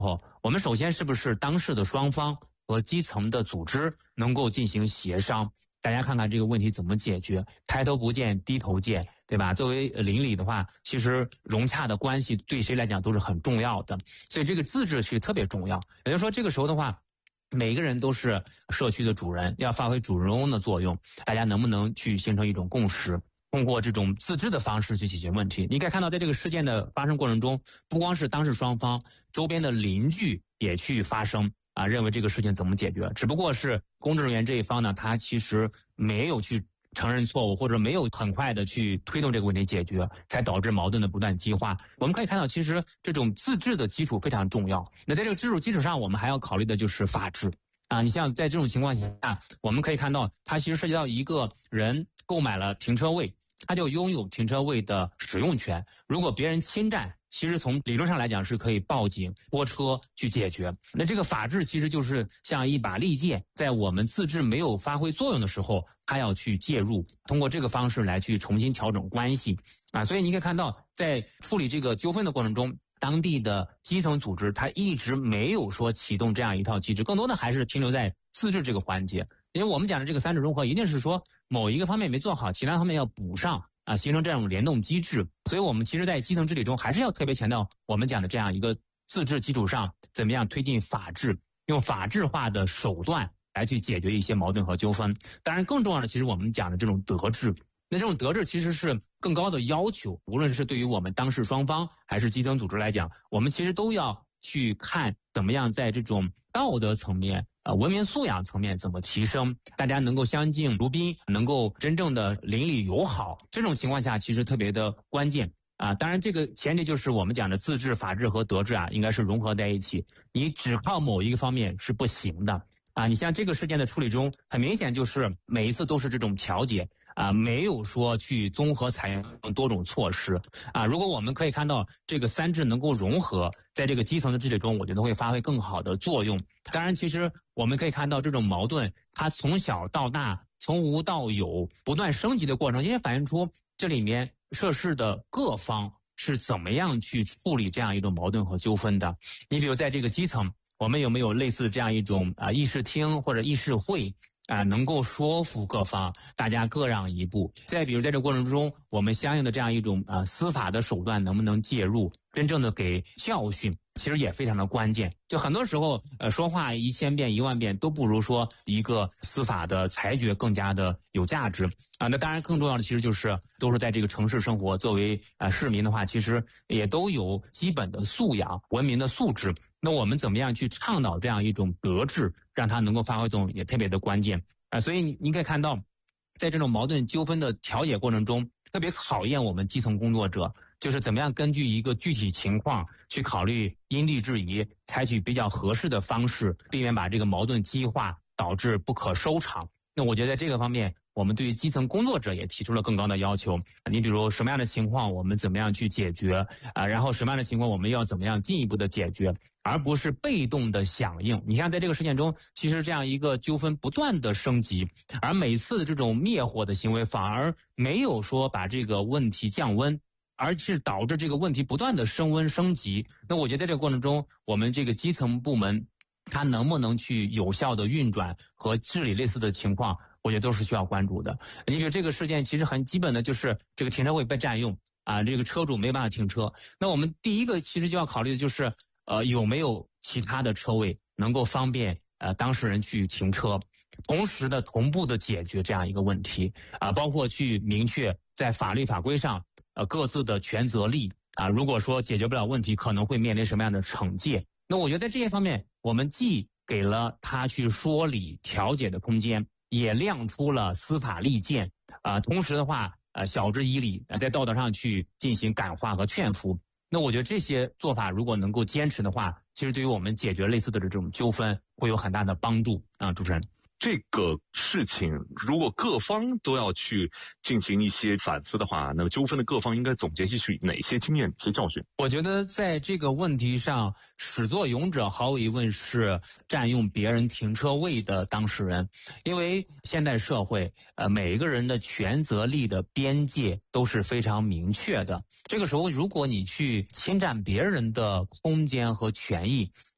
候，我们首先是不是当事的双方和基层的组织能够进行协商？大家看看这个问题怎么解决，抬头不见低头见，对吧？作为邻里的话，其实融洽的关系对谁来讲都是很重要的，所以这个自治是特别重要。也就是说，这个时候的话，每个人都是社区的主人，要发挥主人翁的作用，大家能不能去形成一种共识，通过这种自治的方式去解决问题？你可以看到，在这个事件的发生过程中，不光是当事双方，周边的邻居也去发声认为这个事情怎么解决，只不过是公职人员这一方呢，他其实没有去承认错误，或者没有很快的去推动这个问题解决，才导致矛盾的不断激化。我们可以看到，其实这种自治的基础非常重要。那在这个基础上，我们还要考虑的就是法治你像在这种情况下，我们可以看到，它其实涉及到一个人购买了停车位，他就拥有停车位的使用权。如果别人侵占，其实从理论上来讲是可以报警拨车去解决。那这个法治其实就是像一把利剑，在我们自治没有发挥作用的时候，它要去介入，通过这个方式来去重新调整关系所以你可以看到，在处理这个纠纷的过程中，当地的基层组织它一直没有说启动这样一套机制，更多的还是停留在自治这个环节。因为我们讲的这个三者融合，一定是说某一个方面没做好，其他方面要补上形成这种联动机制。所以我们其实在基层治理中还是要特别强调我们讲的这样一个自治基础上，怎么样推进法治，用法治化的手段来去解决一些矛盾和纠纷。当然更重要的，其实我们讲的这种德治，那这种德治其实是更高的要求，无论是对于我们当事双方还是基层组织来讲，我们其实都要去看怎么样在这种道德层面文明素养层面怎么提升，大家能够相敬如宾，能够真正的邻里友好，这种情况下其实特别的关键当然这个前提就是我们讲的自治、法治和德治应该是融合在一起，你只靠某一个方面是不行的你像这个事件的处理中，很明显就是每一次都是这种调解没有说去综合采用多种措施如果我们可以看到这个三治能够融合，在这个基层的治理中，我觉得会发挥更好的作用。当然其实我们可以看到这种矛盾它从小到大，从无到有不断升级的过程，也反映出这里面涉事的各方是怎么样去处理这样一种矛盾和纠纷的。你比如在这个基层，我们有没有类似这样一种议事厅或者议事会能够说服各方，大家各让一步。再比如在这个过程中，我们相应的这样一种司法的手段能不能介入，真正的给教训，其实也非常的关键。就很多时候说话1000遍10000遍都不如说一个司法的裁决更加的有价值那当然更重要的其实就是都是在这个城市生活，作为市民的话，其实也都有基本的素养、文明的素质。那我们怎么样去倡导这样一种德治，让它能够发挥作用，也特别的关键所以您可以看到，在这种矛盾纠纷的调解过程中，特别考验我们基层工作者，就是怎么样根据一个具体情况去考虑因地制宜，采取比较合适的方式，避免把这个矛盾激化，导致不可收场。那我觉得在这个方面，我们对于基层工作者也提出了更高的要求。你比如什么样的情况我们怎么样去解决然后什么样的情况我们要怎么样进一步的解决，而不是被动的响应。你看在这个事件中，其实这样一个纠纷不断的升级，而每次的这种灭火的行为反而没有说把这个问题降温，而是导致这个问题不断的升温升级。那我觉得在这个过程中，我们这个基层部门它能不能去有效的运转和治理类似的情况，我觉得都是需要关注的。你比如这个事件其实很基本的就是这个停车位被占用这个车主没办法停车。那我们第一个其实就要考虑的就是有没有其他的车位能够方便当事人去停车，同时的同步的解决这样一个问题包括去明确在法律法规上各自的权责利如果说解决不了问题，可能会面临什么样的惩戒。那我觉得在这些方面，我们既给了他去说理调解的空间，也亮出了司法利剑同时的话晓之以理，在道德上去进行感化和劝服。那我觉得这些做法如果能够坚持的话，其实对于我们解决类似的这种纠纷会有很大的帮助主持人。 这个事情如果各方都要去进行一些反思的话，那么纠纷的各方应该总结吸取哪些经验、哪些教训？ 我觉得在这个问题上，始作俑者毫无疑问是占用别人停车位的当事人。因为现代社会每一个人的权责利的边界都是非常明确的，这个时候如果你去侵占别人的空间和权益